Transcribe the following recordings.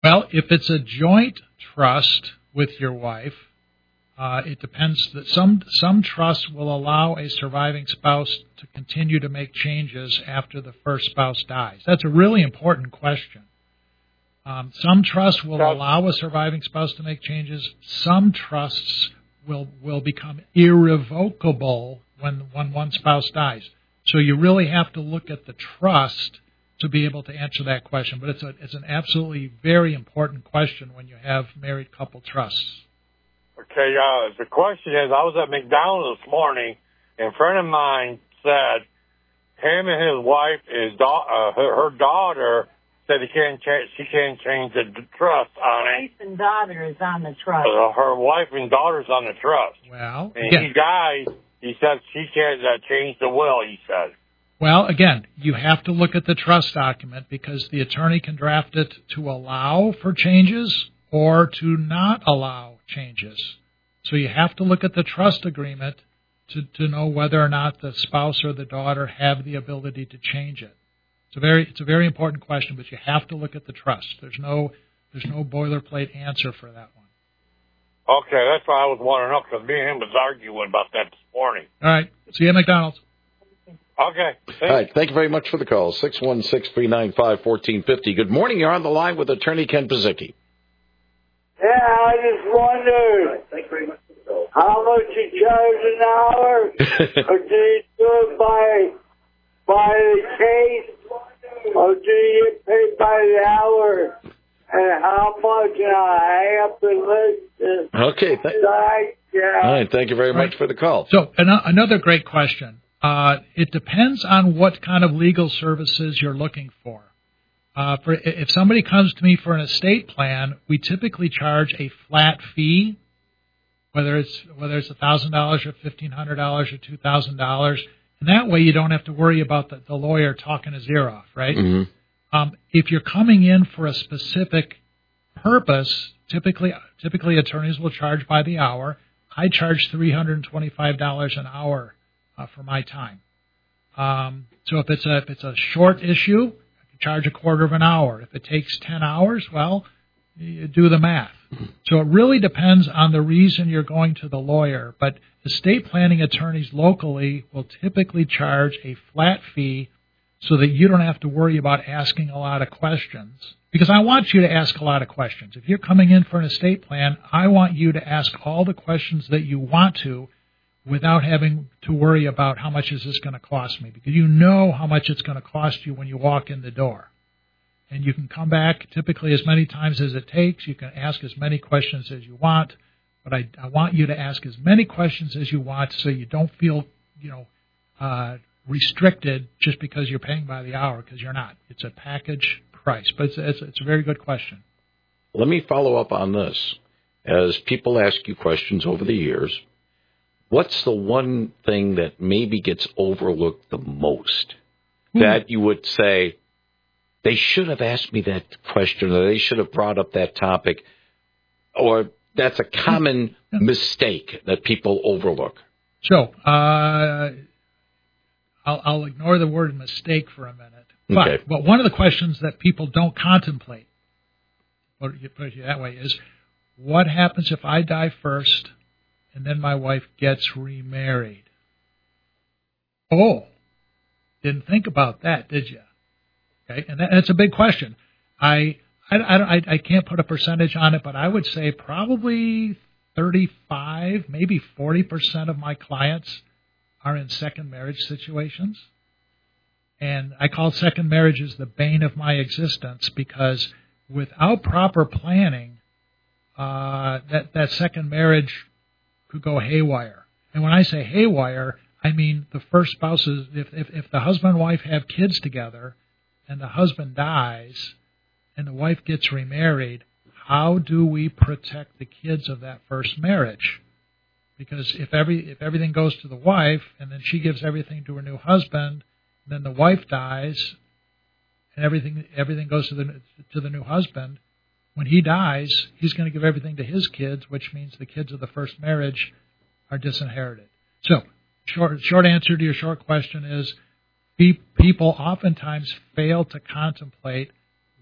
Well, if it's a joint trust with your wife, it depends. That some trusts will allow a surviving spouse to continue to make changes after the first spouse dies. That's a really important question. Some trusts will allow a surviving spouse to make changes. Some trusts will become irrevocable when one spouse dies. So you really have to look at the trust to be able to answer that question. But it's an absolutely very important question when you have married couple trusts. Okay, the question is, I was at McDonald's this morning, and a friend of mine said him and his wife, her daughter, said she can't change the trust on it. Wife and daughter is on the trust. Her wife and daughter's on the trust. Well, and he died. He said she can't change the will, he said. Well, again, you have to look at the trust document because the attorney can draft it to allow for changes or to not allow changes. So you have to look at the trust agreement to know whether or not the spouse or the daughter have the ability to change it. It's a very important question, but you have to look at the trust. There's no boilerplate answer for that one. Okay, that's why I was wondering, because me and him was arguing about that this morning. All right. See you at McDonald's. Okay. All right. Thank you very much for the call. 616-395-1450. Good morning. You're on the line with Attorney Ken Pizicki. Yeah, I just wondered how much you charge an hour, or do you do it by the case, or do you get paid by the hour, and how much? I have to list. Okay. All right. Thank you very much for the call. So another great question. It depends on what kind of legal services you're looking for. If somebody comes to me for an estate plan, we typically charge a flat fee, whether it's $1,000 or $1,500 or $2,000, and that way you don't have to worry about the lawyer talking his ear off, right? Mm-hmm. If you're coming in for a specific purpose, typically attorneys will charge by the hour. I charge $325 an hour for my time. So if it's a short issue, charge a quarter of an hour. If it takes 10 hours, well, you do the math. So it really depends on the reason you're going to the lawyer. But estate planning attorneys locally will typically charge a flat fee so that you don't have to worry about asking a lot of questions. Because I want you to ask a lot of questions. If you're coming in for an estate plan, I want you to ask all the questions that you want to without having to worry about how much is this going to cost me, because you know how much it's going to cost you when you walk in the door. And you can come back typically as many times as it takes. You can ask as many questions as you want, but I want you to ask as many questions as you want so you don't feel, restricted just because you're paying by the hour, because you're not. It's a package price, but it's a very good question. Let me follow up on this. As people ask you questions over the years, what's the one thing that maybe gets overlooked the most that you would say, they should have asked me that question, or they should have brought up that topic, or that's a common mistake that people overlook? So I'll ignore the word mistake for a minute. Okay. But one of the questions that people don't contemplate, put it that way, is what happens if I die first and then my wife gets remarried? Oh, didn't think about that, did you? Okay, and that's a big question. I can't put a percentage on it, but I would say probably 35, maybe 40% of my clients are in second marriage situations. And I call second marriages the bane of my existence, because without proper planning, that second marriage could go haywire. And when I say haywire, I mean the first spouses, if the husband and wife have kids together and the husband dies and the wife gets remarried, how do we protect the kids of that first marriage? Because if everything goes to the wife and then she gives everything to her new husband, then the wife dies and everything goes to the new husband, when he dies, he's going to give everything to his kids, which means the kids of the first marriage are disinherited. So, short answer to your short question is, people oftentimes fail to contemplate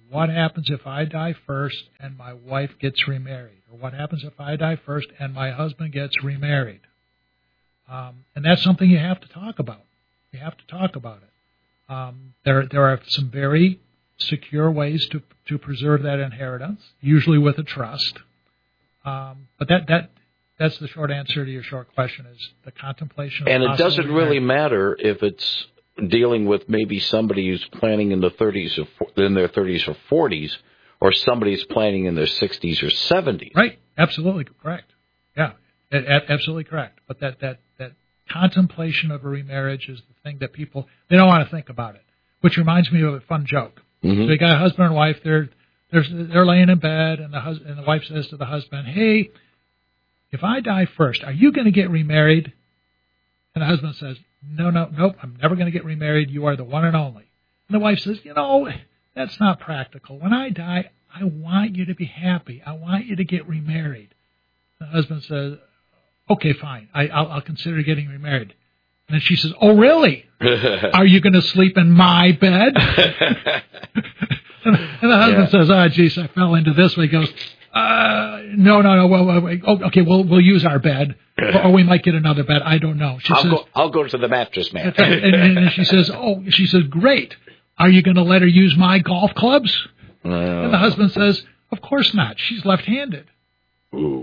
what happens if I die first and my wife gets remarried? Or what happens if I die first and my husband gets remarried? And that's something you have to talk about. You have to talk about it. There are some very secure ways to preserve that inheritance, usually with a trust. But that's the short answer to your short question, is the contemplation of And it doesn't really marriage. matter if it's dealing with maybe somebody who's planning in their 30s or 40s, or somebody who's planning in their 60s or 70s. Right. Absolutely correct. Yeah. Absolutely correct. But that contemplation of a remarriage is the thing that people, they don't want to think about it. Which reminds me of a fun joke. Mm-hmm. So you got a husband and wife. They're laying in bed, and the wife says to the husband, "Hey, if I die first, are you going to get remarried?" And the husband says, Nope, I'm never going to get remarried. You are the one and only. And the wife says, that's not practical. When I die, I want you to be happy. I want you to get remarried. The husband says, okay, fine. I'll consider getting remarried. And then she says, oh, really? Are you going to sleep in my bed? And the husband says, oh, geez, I fell into this. He goes, no. Well, okay, we'll use our bed, or we might get another bed. I don't know. I'll go to the mattress man. And she says, great. Are you going to let her use my golf clubs? And the husband says, of course not. She's left-handed. Ooh.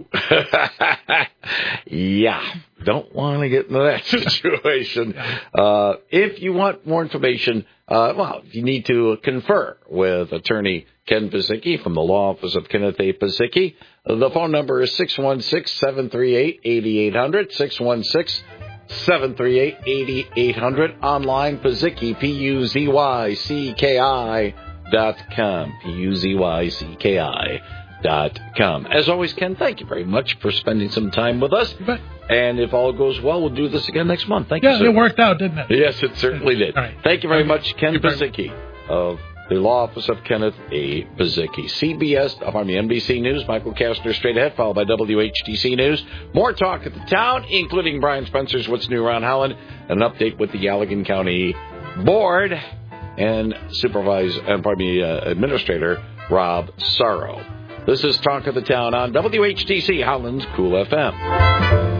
Yeah. Don't want to get into that situation. If you want more information, you need to confer with attorney Ken Pizicki from the law office of Kenneth A. Pizicki. The phone number is 616-738-8800, 616-738-8800. Online, Pizicki, PUZYCKI.com, PUZYCKI.com. As always, Ken, thank you very much for spending some time with us. And if all goes well, we'll do this again next month. Thank you, sir. Yeah, it worked out, didn't it? Yes, it certainly did. All right. Thank you very much, Ken Pizicki of the law office of Kenneth A. Pizicki. NBC News, Michael Kastner straight ahead, followed by WHTC News. More talk at the town, including Brian Spencer's What's New Around Holland, and an update with the Allegan County Board and Administrator Rob Sorrow. This is Talk of the Town on WHTC Holland's Cool FM.